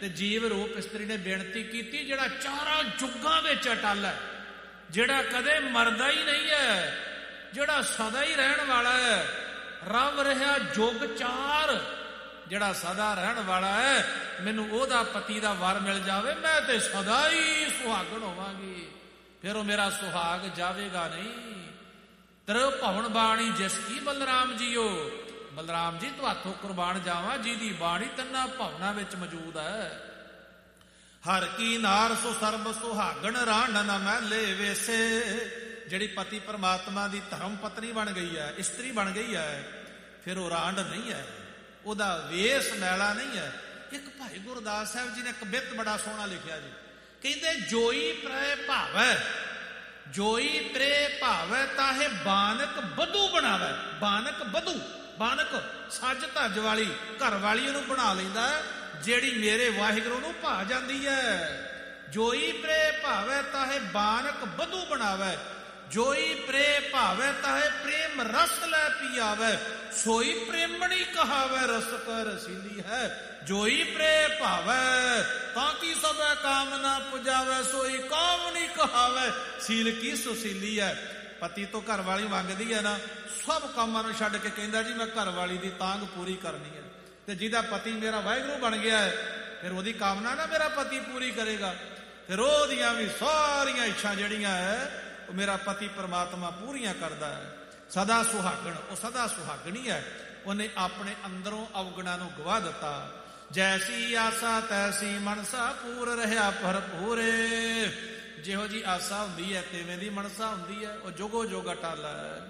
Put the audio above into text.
ਤੇ ਜੀਵ ਰੂਪ ਇਸਤਰੀ ਨੇ ਬੇਨਤੀ ਕੀਤੀ, ਜਿਹੜਾ ਚਾਰਾਂ ਜੁਗਾਂ ਵਿੱਚ ਅਟਲ ਹੈ, ਜਿਹੜਾ ਕਦੇ ਮਰਦਾ ਹੀ ਨਹੀਂ ਹੈ, ਜਿਹੜਾ ਸਦਾ ਹੀ ਰਹਿਣ ਵਾਲਾ ਹੈ, ਰਵ ਰਿਹਾ ਜੁਗ ਚਾਰ, ਜਿਹੜਾ ਸਦਾ ਰਹਿਣ ਵਾਲਾ ਹੈ, ਮੈਨੂੰ ਉਹਦਾ ਪਤੀ ਦਾ ਵਰ ਮਿਲ ਜਾਵੇ, ਮੈਂ ਤੇ ਸਦਾ ਹੀ ਸੁਹਾਗਣ ਹੋਵਾਂਗੀ, ਫਿਰ ਉਹ ਮੇਰਾ ਸੁਹਾਗ ਜਾਵੇਗਾ ਨਹੀਂ। ਤ੍ਰਿ ਭਵਨ ਬਾਣੀ ਜਿਸ ਕੀ ਬਲਰਾਮ ਜੀਓ, ਬਲਰਾਮ ਜੀ ਤੁਹਾਥੋਂ ਕੁਰਬਾਨ ਜਾਵਾਂ ਜਿਹਦੀ ਬਾਣੀ ਤਿੰਨਾਂ ਭਵਨਾਂ ਵਿੱਚ ਮੌਜੂਦ ਹੈ। ਹਰ ਕੀ ਨਾਰ ਸੋ ਸਰਬ ਸੁਹਾਗਣ ਰਾਣ ਨ ਮੈਲੇ ਵੇਸੇ, ਜਿਹੜੀ ਪਤੀ ਪਰਮਾਤਮਾ ਦੀ ਧਰਮ ਪਤਨੀ ਬਣ ਗਈ ਹੈ, ਇਸਤਰੀ ਬਣ ਗਈ ਹੈ, ਫਿਰ ਉਹ ਰਾਂਡ ਨਹੀਂ ਹੈ, ਉਹਦਾ ਵੇਸ ਮੈਲਾ ਨਹੀਂ ਹੈ। ਇੱਕ ਭਾਈ ਗੁਰਦਾਸ ਸਾਹਿਬ ਜੀ ਨੇ ਇੱਕ ਬਿੱਤ ਬੜਾ ਸੋਹਣਾ ਲਿਖਿਆ ਜੀ, ਕਹਿੰਦੇ ਜੋਈ ਪ੍ਰੈ ਭਾਵੈ, ਜੋਈ ਪ੍ਰੇ ਭਾਵੈ ਤਾਹੇ ਬਾਨਕ ਬਧੂ ਬਣਾਵੈ। ਬਾਨਕ ਬਧੂ, ਬਾਨਕ ਸੱਜ ਧੱਜ ਵਾਲੀ ਘਰ ਵਾਲੀ ਉਹਨੂੰ ਬਣਾ ਲੈਂਦਾ ਜਿਹੜੀ ਮੇਰੇ ਵਾਹਿਗੁਰੂ ਨੂੰ ਭਾ ਜਾਂਦੀ ਹੈ। ਜੋਈ ਪ੍ਰੇ ਭਾਵੈ ਤਾਹੇ ਬਾਨਕ ਬਧੂ ਬਣਾਵੈ, ਜੋਈ ਪ੍ਰੇ ਭਾਵੈ ਤਾਹੇ ਪ੍ਰੇਮ ਰਸ ਲੈ ਪੀਆਵੈ, ਸੋਈ ਪ੍ਰੇਮਣੀ ਕਹਾਵੈ ਰਸ ਕਾ ਰਸੀਲੀ ਹੈ। ਜੋਈ ਪ੍ਰੇ ਭਾਵੈ ਤਾਂ ਕੀ ਸਭੈ ਕਾਮਨਾ ਪੁਜਾਵੈ, ਸੋਈ ਕਾਮਣੀ ਕਹਾਵੈ ਸੀਲ ਕੀ ਸੁਸੀਲੀ ਹੈ। ਪਤੀ ਤੋਂ ਘਰ ਵਾਲੀ ਮੰਗਦੀ ਹੈ ਨਾ, ਸਭ ਕੰਮਾਂ ਨੂੰ ਛੱਡ ਕੇ ਕਹਿੰਦਾ ਜੀ ਮੈਂ ਘਰ ਵਾਲੀ ਦੀ ਤਾਂਗ ਪੂਰੀ ਕਰਨੀ ਹੈ। ਤੇ ਜਿਹਦਾ ਪਤੀ ਮੇਰਾ ਵਾਹਿਗੁਰੂ ਬਣ ਗਿਆ ਹੈ, ਫਿਰ ਉਹਦੀ ਕਾਮਨਾ ਨਾ ਮੇਰਾ ਪਤੀ ਪੂਰੀ ਕਰੇਗਾ, ਫਿਰ ਉਹਦੀਆਂ ਵੀ ਸਾਰੀਆਂ ਇੱਛਾ ਜਿਹੜੀਆਂ ਹੈ ਉਹ ਮੇਰਾ ਪਤੀ ਪਰਮਾਤਮਾ ਪੂਰੀਆਂ ਕਰਦਾ ਹੈ। ਸਦਾ ਸੁਹਾਗਣ, ਉਹ ਸਦਾ ਸੁਹਾਗਣੀ ਹੈ, ਉਹਨੇ ਆਪਣੇ ਅੰਦਰੋਂ ਅਵਗੁਣਾਂ ਨੂੰ ਗਵਾ ਦਿੱਤਾ। ਜੈਸੀ ਆਸਾ ਤੈਸੀ ਮਨਸਾ ਪੂਰ ਰਿਹਾ ਭਰਪੂਰੇ, ਜਿਹੋ ਜੀ ਆਸਾ ਹੁੰਦੀ ਹੈ ਤਿਵੇਂ ਦੀ ਮਨਸਾ ਹੁੰਦੀ ਹੈ, ਉਹ ਜੋਗੋ ਜੋਗ ਅਟਲ ਹੈ।